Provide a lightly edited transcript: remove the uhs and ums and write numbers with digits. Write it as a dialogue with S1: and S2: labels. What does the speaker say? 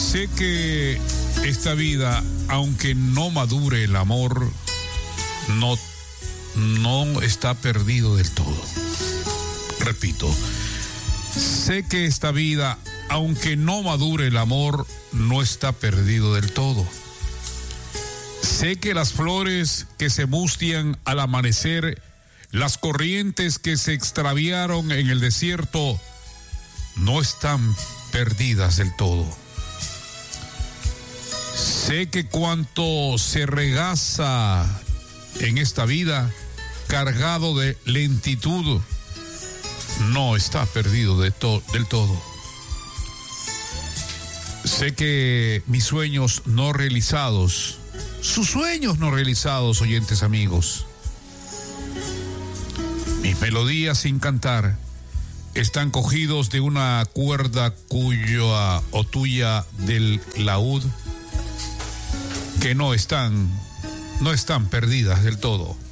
S1: Sé que esta vida, aunque no madure el amor, no está perdido del todo. Repito, sé que esta vida, aunque no madure el amor, no está perdido del todo. Sé que las flores que se mustian al amanecer, las corrientes que se extraviaron en el desierto, no están perdidas del todo. Sé que cuanto se regaza en esta vida, cargado de lentitud, no está perdido del todo. Sé que mis sueños no realizados, sus sueños no realizados, oyentes amigos, mis melodías sin cantar, están cogidos de una cuerda tuya del laúd, que no están perdidas del todo.